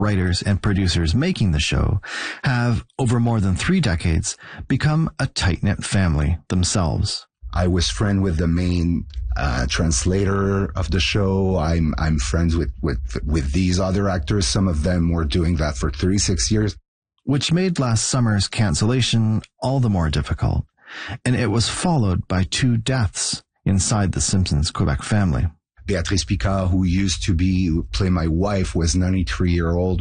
writers, and producers making the show have, over more than 3 decades, become a tight-knit family themselves. I was friend with the main translator of the show. I'm friends with these other actors. Some of them were doing that for 36 years. Which made last summer's cancellation all the more difficult. And it was followed by 2 deaths inside the Simpsons Quebec family. Béatrice Picard, who used to play my wife, was 93-year-old